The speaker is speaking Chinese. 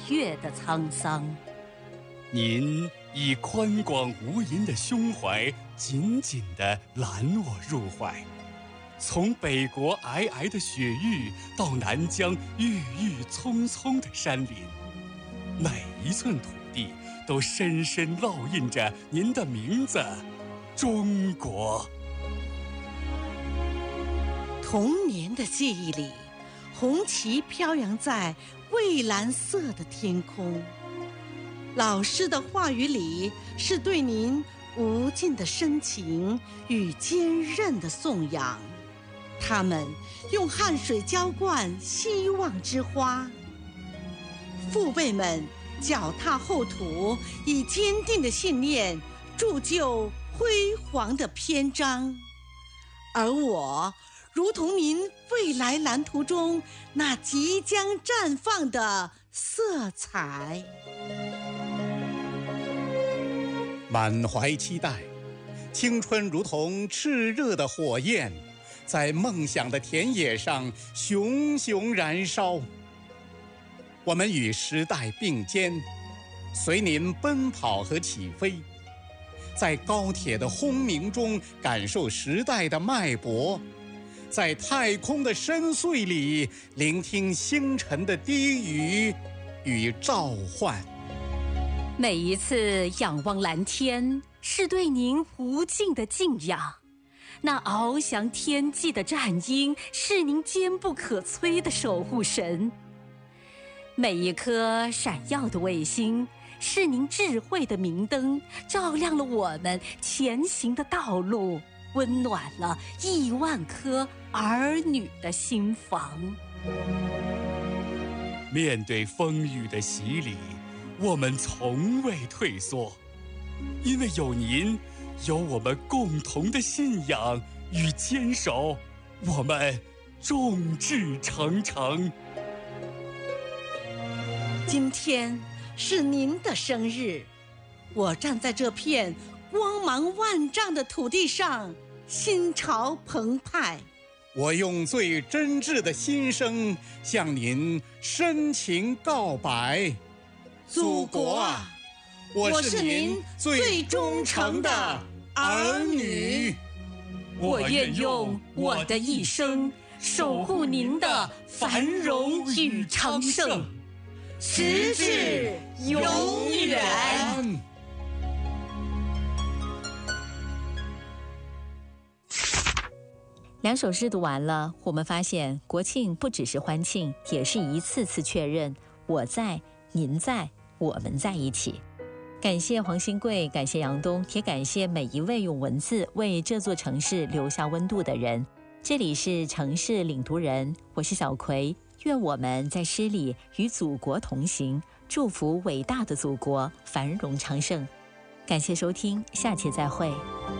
月的沧桑。 您以宽广无垠的胸怀，紧紧地揽我入怀。从北国皑皑的雪域，到南疆郁郁葱葱的山林，每一寸土地都深深烙印着您的名字——中国。 童年的记忆里，红旗飘扬在蔚蓝色的天空。老师的话语里，是对您无尽的深情与坚韧的颂扬。他们用汗水浇灌希望之花，父辈们脚踏厚土，以坚定的信念铸就辉煌的篇章。而我如同您未来蓝图中那即将绽放的色彩。 满怀期待，青春如同炽热的火焰，在梦想的田野上熊熊燃烧。我们与时代并肩，随您奔跑和起飞，在高铁的轰鸣中感受时代的脉搏，在太空的深邃里聆听星辰的低语与召唤。 每一次仰望蓝天，是对您无尽的敬仰。那翱翔天际的战鹰，是您坚不可摧的守护神。每一颗闪耀的卫星，是您智慧的明灯，照亮了我们前行的道路，温暖了10000颗儿女的心房。 面对风雨的洗礼，我们从未退缩，因为有您，有我们共同的信仰与坚守，我们众志成城。 今天是您的生日，我站在这片光芒万丈的土地上，心潮澎湃。 我用最真挚的心声向您深情告白。祖国啊，我是您最忠诚的儿女。 我愿用我的一生守护您的繁荣与昌盛，直至永远。 2首诗读完了，我们发现国庆不只是欢庆，也是一次次确认我在，您在，我们在一起。感谢黄新贵，感谢杨东，也感谢每一位用文字为这座城市留下温度的人。这里是城市领读人，我是小葵，愿我们在诗里与祖国同行，祝福伟大的祖国繁荣昌盛。感谢收听，下期再会。